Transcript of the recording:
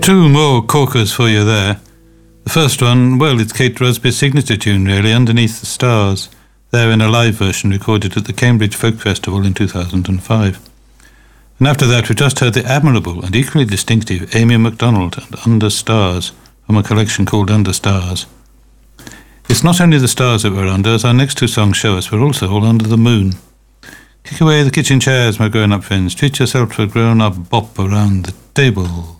Two more corkers for you there. The first one, well, it's Kate Rusby's signature tune, really, Underneath the Stars, there in a live version recorded at the Cambridge Folk Festival in 2005. And after that, we just heard the admirable and equally distinctive Amy MacDonald and Under Stars from a collection called Under Stars. It's not only the stars that we're under, as our next two songs show us, we're also all under the moon. Kick away the kitchen chairs, my grown-up friends. Treat yourself to a grown-up bop around the table.